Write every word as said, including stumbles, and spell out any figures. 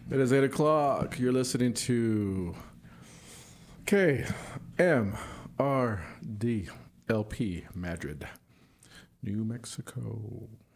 It is eight o'clock. You're listening to K M R D L P Madrid, New Mexico.